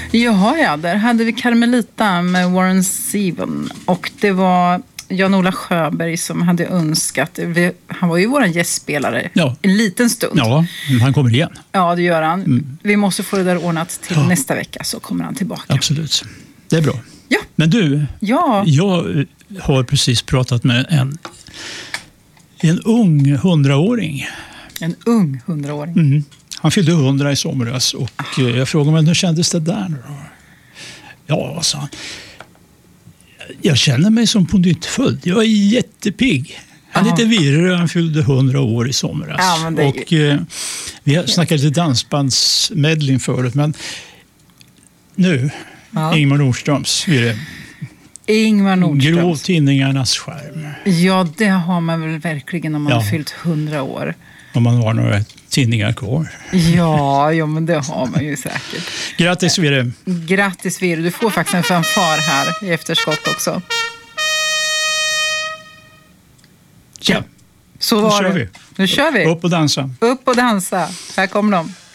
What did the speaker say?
Ja, där hade vi Carmelita med Warren Zevon. Och det var Jan-Ola Sjöberg som hade önskat. Han var ju våran gästspelare en liten stund. Ja, han kommer igen. Ja, det gör han. Vi måste få det där ordnat till nästa vecka, så kommer han tillbaka. Absolut, det är bra. Ja. Men du, jag har precis pratat med en ung 100-åring. En ung 100-åring? Han fyllde 100 i somras och jag frågade mig, hur kändes det där nu då? Ja, sa han. Jag känner mig som på nytt född. Jag är jättepigg. Han är lite virrig, han fyllde 100 år i somras. Ja, och vi har snackat lite dansbandsmedling förut, men nu, Ingmar Nordströms, Ingmar Nordströms. Grå tidningarnas skärm. Ja, det har man väl verkligen om man har fyllt 100 år. Om man har några tidningar kvar. Ja, men det har man ju säkert. Grattis Virre. Grattis Virre. Du får faktiskt en fanfar här i efterskott också. Ja, så var det. Nu kör vi. Upp och dansa. Upp och dansa. Här kommer de.